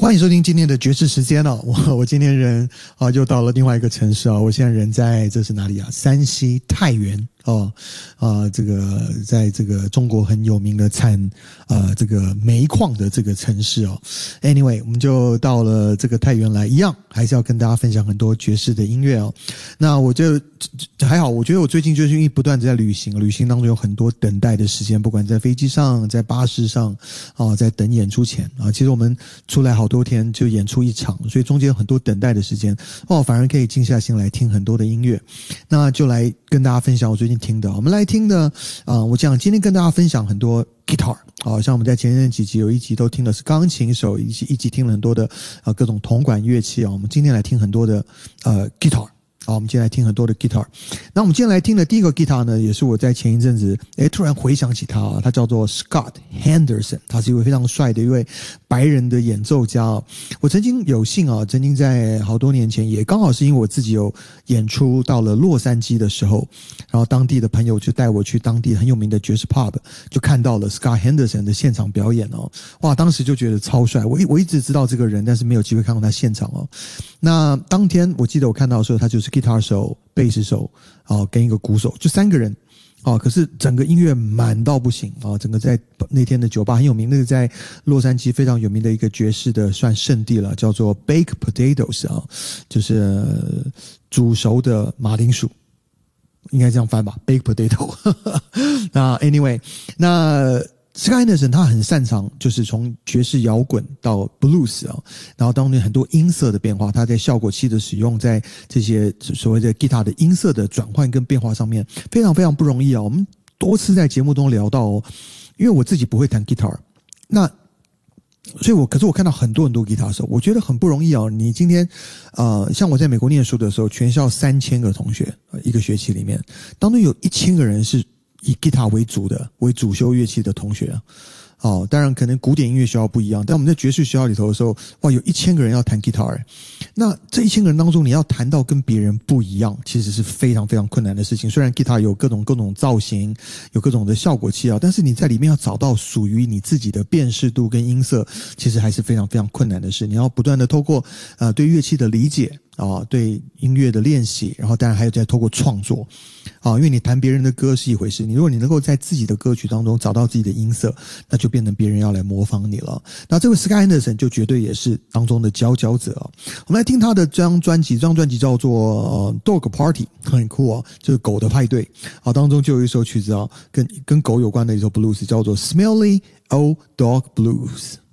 欢迎收听今天的爵士时间哦。我今天人就到了另外一个城市啊，我现在人在这是哪里啊？山西太原这个在这个中国很有名的这个煤矿的这个城市哦。Anyway， 我们就到了这个太原来，一样还是要跟大家分享很多爵士的音乐哦。那我就还好，我觉得我最近就是因为不断的在旅行当中有很多等待的时间，不管在飞机上、在巴士上在等演出前其实我们出来好多天就演出一场，所以中间有很多等待的时间反而可以静下心来听很多的音乐。那就来跟大家分享我最近听的。我们来听的我讲今天跟大家分享很多 guitar 像我们在前几集有一集都听的是钢琴手，一集听了很多的各种铜管乐器我们今天来听很多的guitar。我们今天来听很多的 guitar。那我们今天来听的第一个 guitar 呢，也是我在前一阵子突然回想起他他叫做 Scott Henderson， 他是一位非常帅的一位白人的演奏家我曾经有幸曾经在好多年前，也刚好是因为我自己有演出到了洛杉矶的时候，然后当地的朋友就带我去当地很有名的爵士 pub， 就看到了 Scott Henderson 的现场表演哇，当时就觉得超帅。我一直知道这个人，但是没有机会看到他现场那当天我记得我看到的时候，他就是 guitar 手、贝斯手跟一个鼓手，就3个人可是整个音乐满到不行整个在那天的酒吧很有名，那个在洛杉矶非常有名的一个爵士的算圣地了，叫做 Baked Potatoes 就是煮熟的马铃薯，应该这样翻吧 Baked Potato 那 anyway， 那Scott Henderson 他很擅长就是从爵士摇滚到 blues 然后当中很多音色的变化，他在效果器的使用，在这些所谓的 guitar 的音色的转换跟变化上面非常非常不容易我们多次在节目中聊到因为我自己不会弹 guitar， 那所以可是我看到很多 guitar 手，我觉得很不容易你今天像我在美国念书的时候，全校3000个同学一个学期里面，当中有1000个人是以 guitar 为主修乐器的同学当然可能古典音乐学校不一样，但我们在爵士学校里头的时候，哇，有1000个人要弹 guitar 那这1000个人当中，你要弹到跟别人不一样，其实是非常非常困难的事情。虽然 guitar 有各种造型，有各种的效果器但是你在里面要找到属于你自己的辨识度跟音色，其实还是非常非常困难的事。你要不断的透过对乐器的理解对音乐的练习，然后当然还有在透过创作因为你弹别人的歌是一回事，如果你能够在自己的歌曲当中找到自己的音色，那就变成别人要来模仿你了。那这位 Scott Henderson 就绝对也是当中的佼佼者我们来听他的这张专辑叫做Dog Party， 很酷就是狗的派对当中就有一首曲子跟狗有关的一首 blues， 叫做 Smelly Old Dog Blues。